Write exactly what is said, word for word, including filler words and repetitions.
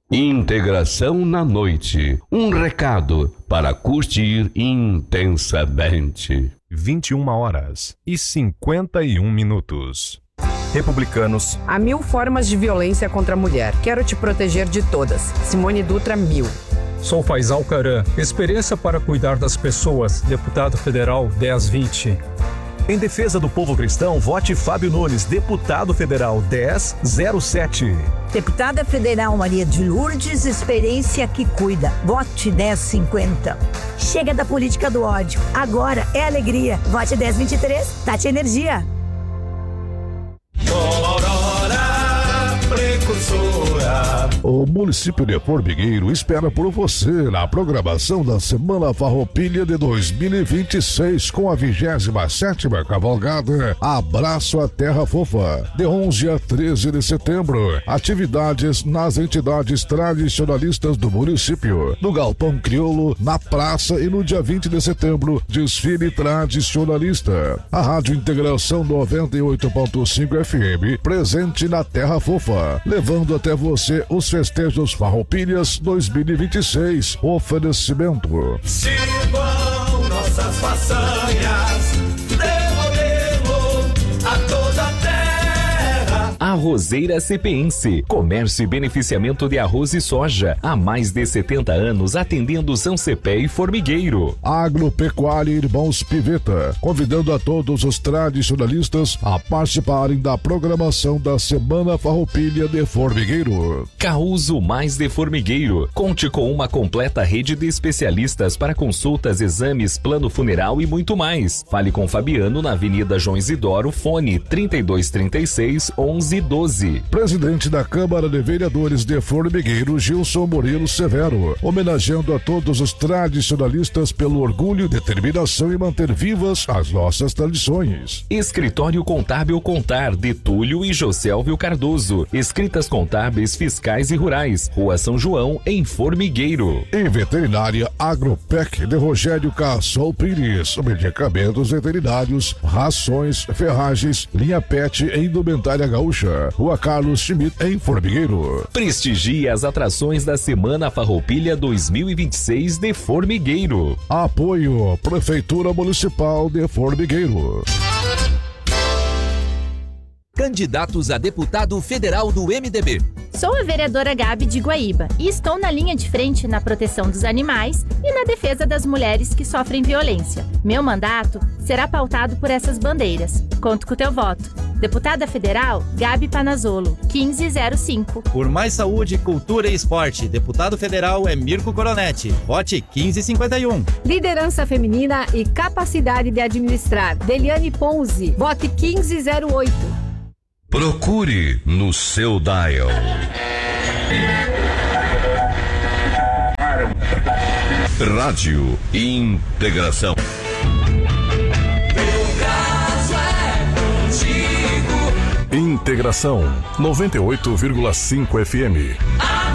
Integração na noite. Um recado para curtir intensamente. vinte e uma horas e cinquenta e um minutos. Republicanos. Há mil formas de violência contra a mulher. Quero te proteger de todas. Simone Dutra, mil. Sou Faisal Caram. Experiência para cuidar das pessoas. Deputado Federal dez vinte. Em defesa do povo cristão, vote Fábio Nunes, deputado federal dez zero sete. Deputada Federal Maria de Lourdes, experiência que cuida. Vote dez cinquenta. Chega da política do ódio. Agora é alegria. Vote dez vinte e três. Tati Energia. Aurora Precursora. O município de Formigueiro espera por você na programação da Semana Farroupilha de dois mil e vinte e seis com a vigésima sétima cavalgada Abraço à Terra Fofa, de onze a treze de setembro. Atividades nas entidades tradicionalistas do município, no Galpão Crioulo, na praça, e no dia vinte de setembro, desfile tradicionalista. A Rádio Integração noventa e oito ponto cinco F M presente na Terra Fofa, levando até você os festejos Farroupilhas dois mil e vinte e seis. Oferecimento. Sirvam nossas façanhas, devolvemos a toda a terra. Arrozeira Cepense, comércio e beneficiamento de arroz e soja, há mais de setenta anos atendendo São Cepé e Formigueiro. Agropecuária Irmãos Piveta, convidando a todos os tradicionalistas a participarem da programação da Semana Farroupilha de Formigueiro. Causo Mais de Formigueiro, conte com uma completa rede de especialistas para consultas, exames, plano funeral e muito mais. Fale com Fabiano na Avenida João Isidoro, fone trinta e dois, trinta e seis, onze doze. Presidente da Câmara de Vereadores de Formigueiro, Gilson Murilo Severo, homenageando a todos os tradicionalistas pelo orgulho, determinação e manter vivas as nossas tradições. Escritório Contábil Contar, de Túlio e Josélvio Cardoso. Escritas contábeis, fiscais e rurais. Rua São João, em Formigueiro. E Veterinária Agropec, de Rogério Cassol Pires. Medicamentos veterinários, rações, ferragens, linha pet e indumentária gaúcha. Rua Carlos Schmidt, em Formigueiro. Prestigie as atrações da Semana Farroupilha dois mil e vinte e seis de Formigueiro. Apoio Prefeitura Municipal de Formigueiro. Candidatos a deputado federal do M D B. Sou a vereadora Gabi de Guaíba e estou na linha de frente na proteção dos animais e na defesa das mulheres que sofrem violência. Meu mandato será pautado por essas bandeiras. Conto com o teu voto. Deputada Federal, Gabi Panazzolo, quinze zero cinco. Por mais saúde, cultura e esporte, deputado federal é Mirko Coronetti. Vote quinze cinquenta e um. Liderança feminina e capacidade de administrar, Deliane Ponzi. Vote quinze zero oito. Procure no seu dial. Rádio Integração. Integração noventa e oito vírgula cinco F M.